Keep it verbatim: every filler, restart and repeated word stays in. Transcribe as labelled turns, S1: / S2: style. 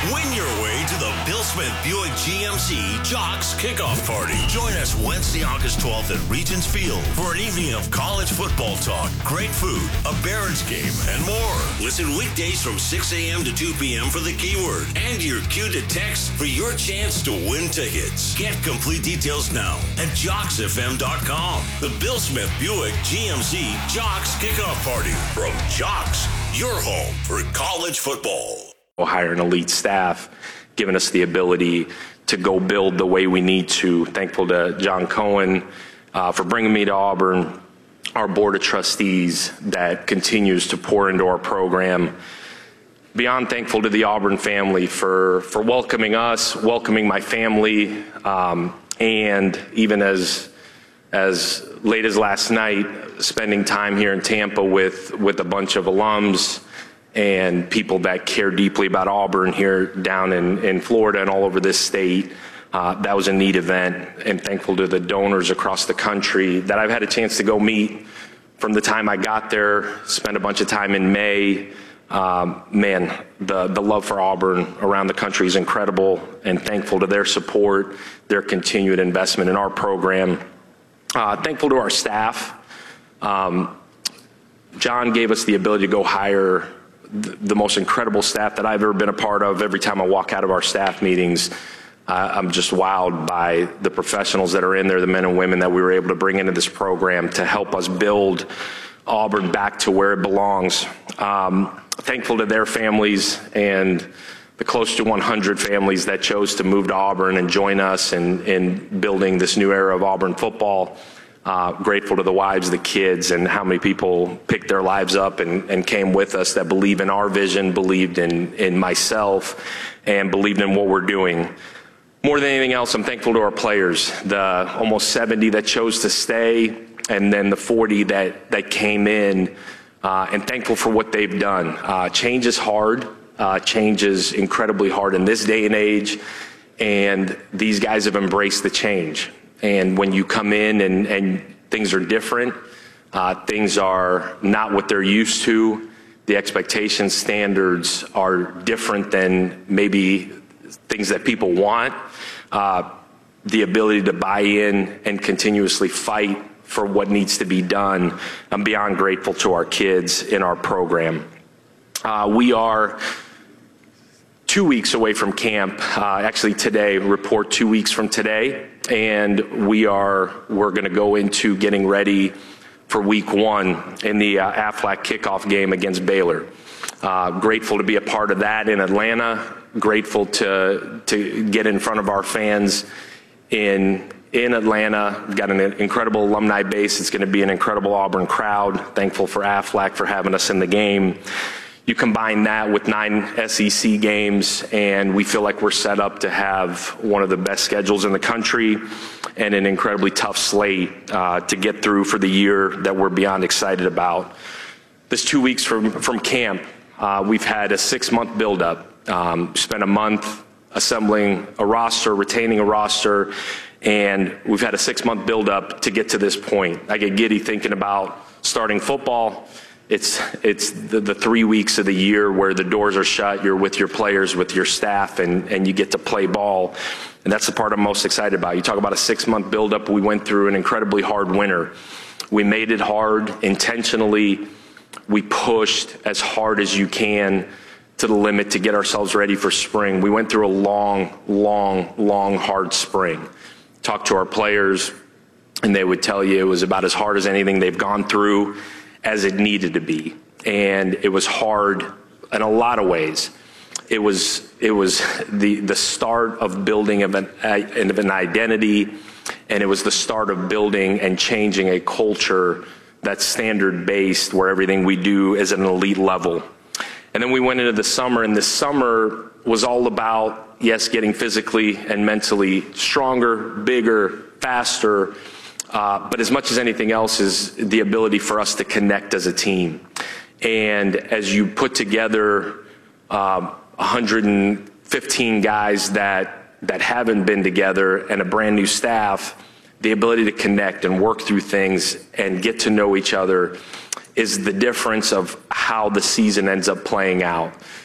S1: Win your way to the Bill Smith Buick G M C Jocks Kickoff Party. Join us Wednesday, August twelfth at Regents Field for an evening of college football talk, great food, a Barons game, and more. Listen weekdays from six a.m. to two p.m. for the keyword and your cue to text for your chance to win tickets. Get complete details now at jocks f m dot com. The Bill Smith Buick G M C Jocks Kickoff Party from Jocks, your home for college football.
S2: We'll hire an elite staff, giving us the ability to go build the way we need to. Thankful to John Cohen uh, for bringing me to Auburn, our board of trustees that continues to pour into our program. Beyond thankful to the Auburn family for, for welcoming us, welcoming my family, um, and even as, as late as last night, spending time here in Tampa with, with a bunch of alums and people that care deeply about Auburn here down in, in Florida and all over this state. Uh, that was a neat event, and thankful to the donors across the country that I've had a chance to go meet from the time I got there, spent a bunch of time in May. Um, man, the, the love for Auburn around the country is incredible, and thankful to their support, their continued investment in our program. Uh, thankful to our staff. Um, John gave us the ability to go hire the most incredible staff that I've ever been a part of. Every time I walk out of our staff meetings, uh, I'm just wowed by the professionals that are in there, the men and women that we were able to bring into this program to help us build Auburn back to where it belongs. Um, thankful to their families and the close to one hundred families that chose to move to Auburn and join us in, in building this new era of Auburn football. Uh, grateful to the wives, the kids, and how many people picked their lives up and, and came with us that believe in our vision, believed in, in myself, and believed in what we're doing. More than anything else, I'm thankful to our players, the almost seventy that chose to stay, and then the forty that, that came in, uh, and thankful for what they've done. Uh, change is hard. Uh, change is incredibly hard in this day and age, and these guys have embraced the change. And when you come in and, and things are different, uh, things are not what they're used to, the expectation standards are different than maybe things that people want, uh, the ability to buy in and continuously fight for what needs to be done. I'm beyond grateful to our kids in our program. Uh, we are two weeks away from camp. Uh, actually today, report two weeks from today. And we are, we're going to go into getting ready for week one in the uh, Aflac kickoff game against Baylor. Uh, grateful to be a part of that in Atlanta. Grateful to, to get in front of our fans in, in Atlanta. We've got an incredible alumni base. It's going to be an incredible Auburn crowd. Thankful for Aflac for having us in the game. You combine that with nine S E C games, and we feel like we're set up to have one of the best schedules in the country and an incredibly tough slate uh, to get through for the year that we're beyond excited about. This two weeks from, from camp, uh, we've had a six-month buildup. Um, spent a month assembling a roster, retaining a roster, and we've had a six-month buildup to get to this point. I get giddy thinking about starting football. It's, it's the, the three weeks of the year where the doors are shut, you're with your players, with your staff, and, and you get to play ball. And that's the part I'm most excited about. You talk about a six-month buildup. We went through an incredibly hard winter. We made it hard intentionally. We pushed as hard as you can to the limit to get ourselves ready for spring. We went through a long, long, long, hard spring. Talked to our players, and they would tell you it was about as hard as anything they've gone through, as it needed to be. And it was hard in a lot of ways. It was, it was the, the start of building of an, of an identity, and it was the start of building and changing a culture that's standard-based, where everything we do is at an elite level. And then we went into the summer, and this summer was all about, yes, getting physically and mentally stronger, bigger, faster, Uh, but as much as anything else is the ability for us to connect as a team. And as you put together uh, one hundred fifteen guys that, that haven't been together and a brand new staff, the ability to connect and work through things and get to know each other is the difference of how the season ends up playing out.